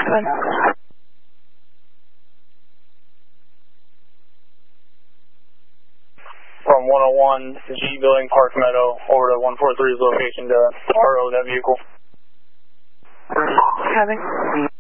From 101 G Building, Park Meadow, over to 143's location to RO that vehicle. Having.